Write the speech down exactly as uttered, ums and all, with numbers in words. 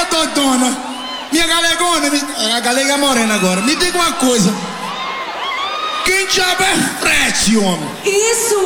Dodona, minha galegona, me... a galega é morena agora. Me diga uma coisa. Quem diabo é frete, homem? Isso!